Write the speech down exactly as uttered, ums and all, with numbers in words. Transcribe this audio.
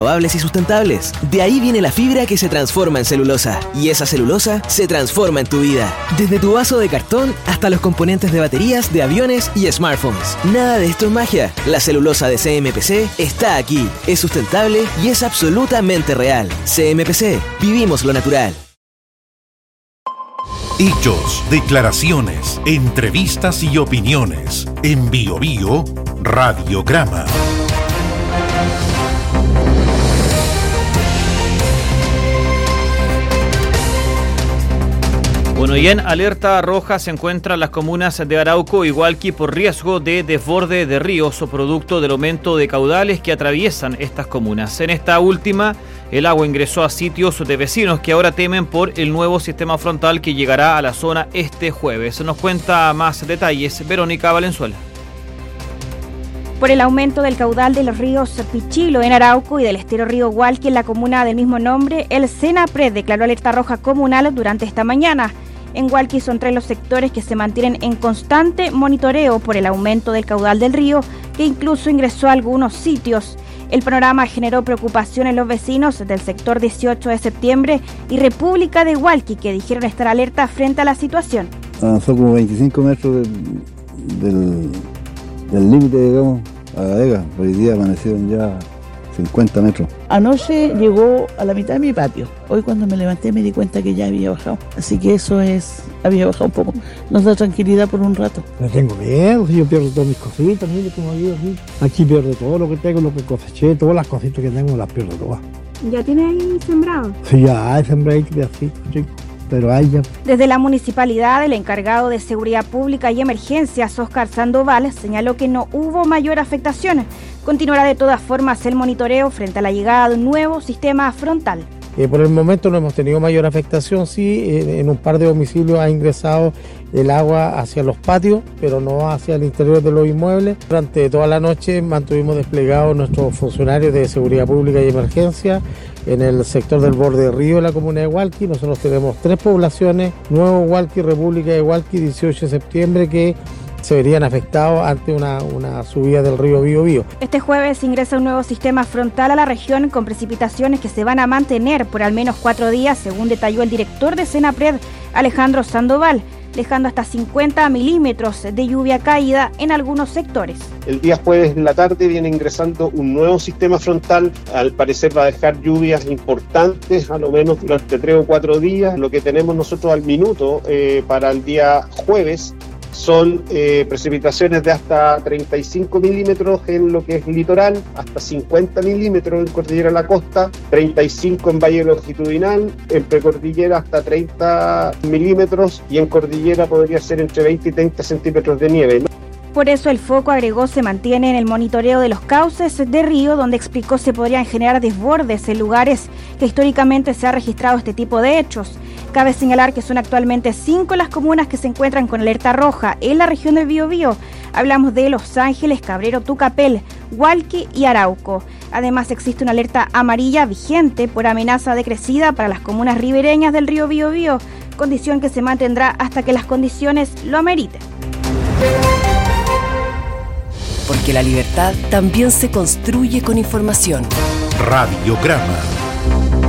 renovables y sustentables. De ahí viene la fibra que se transforma en celulosa. Y esa celulosa se transforma en tu vida. Desde tu vaso de cartón hasta los componentes de baterías de aviones y smartphones. Nada de esto es magia. La celulosa de C M P C está aquí. Es sustentable y es absolutamente real. C M P C. Vivimos lo natural. Hechos, declaraciones, entrevistas y opiniones. En Bio Bio, Radiograma. Bueno, y en alerta roja se encuentran las comunas de Arauco y Hualqui por riesgo de desborde de ríos o producto del aumento de caudales que atraviesan estas comunas. En esta última, el agua ingresó a sitios de vecinos que ahora temen por el nuevo sistema frontal que llegará a la zona este jueves. Nos cuenta más detalles Verónica Valenzuela. Por el aumento del caudal de los ríos Pichilo en Arauco y del estero río Hualqui en la comuna del mismo nombre, el SENAPRED declaró alerta roja comunal durante esta mañana. En Hualqui son tres los sectores que se mantienen en constante monitoreo por el aumento del caudal del río, que incluso ingresó a algunos sitios. El panorama generó preocupación en los vecinos del sector dieciocho de septiembre y República de Hualqui, que dijeron estar alerta frente a la situación. Avanzó como veinticinco metros del, del, del límite, digamos, a la vega. Hoy día amanecieron ya cincuenta metros. Anoche llegó a la mitad de mi patio. Hoy cuando me levanté me di cuenta que ya había bajado. Así que eso es, había bajado un poco. Nos da tranquilidad por un rato. Pero tengo miedo, si yo pierdo todas mis cositas, mire cómo vivo aquí. Aquí pierdo todo lo que tengo, lo que coseché, todas las cositas que tengo las pierdo todas. ¿Ya tiene ahí sembrado? Sí, ya hay sembrado así, chico. Pero hay ya. Desde la municipalidad, el encargado de Seguridad Pública y Emergencias, Óscar Sandoval, señaló que no hubo mayor afectación. Continuará de todas formas el monitoreo frente a la llegada de un nuevo sistema frontal. Eh, por el momento no hemos tenido mayor afectación, sí, eh, en un par de domicilios ha ingresado el agua hacia los patios, pero no hacia el interior de los inmuebles. Durante toda la noche mantuvimos desplegados nuestros funcionarios de Seguridad Pública y Emergencia en el sector del borde del río de la comuna de Hualqui. Nosotros tenemos tres poblaciones, Nuevo Hualqui, República de Hualqui, dieciocho de septiembre, que se verían afectados ante una, una subida del río Biobío. Este jueves ingresa un nuevo sistema frontal a la región con precipitaciones que se van a mantener por al menos cuatro días, según detalló el director de SENAPRED, Alejandro Sandoval, dejando hasta cincuenta milímetros de lluvia caída en algunos sectores. El día jueves en la tarde viene ingresando un nuevo sistema frontal, al parecer va a dejar lluvias importantes, a lo menos durante tres o cuatro días. Lo que tenemos nosotros al minuto eh, para el día jueves son eh, precipitaciones de hasta treinta y cinco milímetros en lo que es litoral, hasta cincuenta milímetros en cordillera de la costa, treinta y cinco en valle longitudinal, en precordillera hasta treinta milímetros y en cordillera podría ser entre veinte y treinta centímetros de nieve, ¿no? Por eso el foco, agregó, se mantiene en el monitoreo de los cauces de río, donde explicó se podrían generar desbordes en lugares que históricamente se ha registrado este tipo de hechos. Cabe señalar que son actualmente cinco las comunas que se encuentran con alerta roja en la región del Biobío. Hablamos de Los Ángeles, Cabrero, Tucapel, Hualqui y Arauco. Además existe una alerta amarilla vigente por amenaza decrecida para las comunas ribereñas del río Biobío, condición que se mantendrá hasta que las condiciones lo ameriten. Porque la libertad también se construye con información. Radiograma.